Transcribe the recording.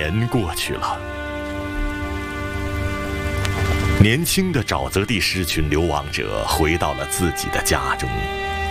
年过去了，年轻的沼泽地狮群流亡者回到了自己的家中，